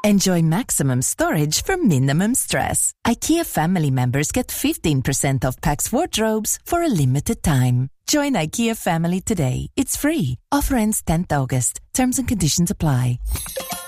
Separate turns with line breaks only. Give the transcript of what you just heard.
Enjoy maximum storage for minimum stress. IKEA family members get 15% off Pax wardrobes for a limited time. Join IKEA family today. It's free. Offer ends 10th August. Terms and conditions apply.